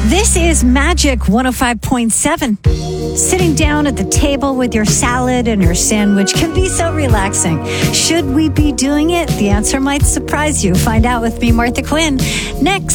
This is Magic 105.7. Sitting down at the table with your salad and your sandwich can be so relaxing. Should we be doing it? The answer might surprise you. Find out with me, Martha Quinn, next